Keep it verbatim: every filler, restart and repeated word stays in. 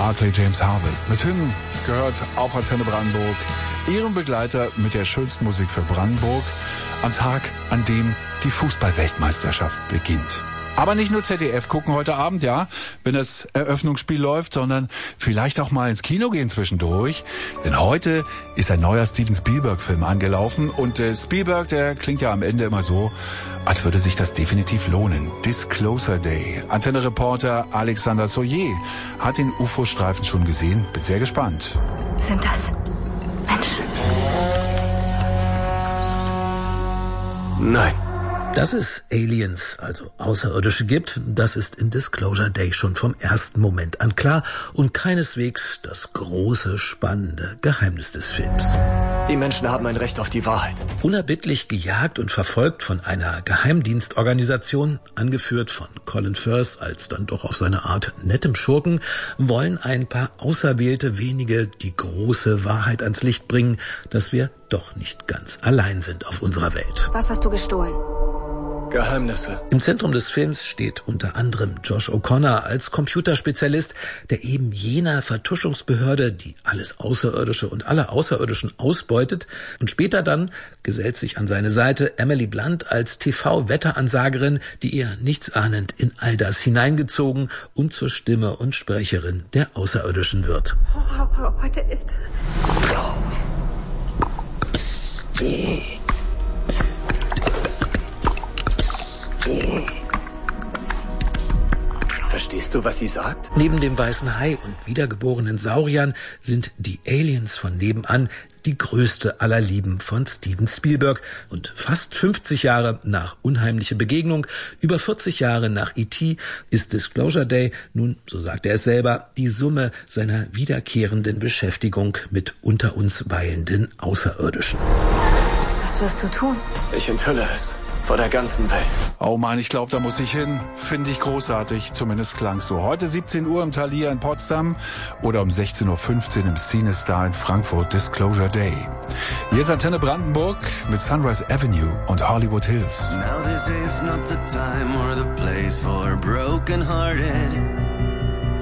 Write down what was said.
Barclay James Harvest mit Hymn gehört auf Antenne Brandenburg. Ihrem Begleiter mit der schönsten Musik für Brandenburg am Tag, an dem die Fußball-Weltmeisterschaft beginnt. Aber nicht nur Z D F gucken heute Abend, ja, wenn das Eröffnungsspiel läuft, sondern vielleicht auch mal ins Kino gehen zwischendurch. Denn heute ist ein neuer Steven Spielberg-Film angelaufen und äh, Spielberg, der klingt ja am Ende immer so, als würde sich das definitiv lohnen. Disclosure Day. Antenne-Reporter Alexander Soyer hat den U F O-Streifen schon gesehen. Bin sehr gespannt. Sind das Menschen? Nein. Dass es Aliens, also Außerirdische gibt, das ist in Disclosure Day schon vom ersten Moment an klar und keineswegs das große, spannende Geheimnis des Films. Die Menschen haben ein Recht auf die Wahrheit. Unerbittlich gejagt und verfolgt von einer Geheimdienstorganisation, angeführt von Colin Firth als dann doch auf seine Art nettem Schurken, wollen ein paar auserwählte wenige die große Wahrheit ans Licht bringen, dass wir doch nicht ganz allein sind auf unserer Welt. Was hast du gestohlen? Geheimnisse. Im Zentrum des Films steht unter anderem Josh O'Connor als Computerspezialist, der eben jener Vertuschungsbehörde, die alles Außerirdische und alle Außerirdischen ausbeutet. Und später dann gesellt sich an seine Seite Emily Blunt als T V-Wetteransagerin, die ihr nichtsahnend in all das hineingezogen und zur Stimme und Sprecherin der Außerirdischen wird. Oh, heute ist... Verstehst du, was sie sagt? Neben dem weißen Hai und wiedergeborenen Sauriern sind die Aliens von nebenan die größte aller Lieben von Steven Spielberg. Und fast fünfzig Jahre nach Unheimliche Begegnung, über vierzig Jahre nach E T ist Disclosure Day nun, so sagt er es selber, die Summe seiner wiederkehrenden Beschäftigung mit unter uns weilenden Außerirdischen. Was wirst du tun? Ich enthülle es. Vor der ganzen Welt. Oh Mann, ich glaube, da muss ich hin. Finde ich großartig, zumindest klang so. Heute siebzehn Uhr im Thalia in Potsdam oder um sechzehn Uhr fünfzehn im CineStar in Frankfurt, Disclosure Day. Hier ist Antenne Brandenburg mit Sunrise Avenue und Hollywood Hills. Now this is not the time or the place for broken-hearted.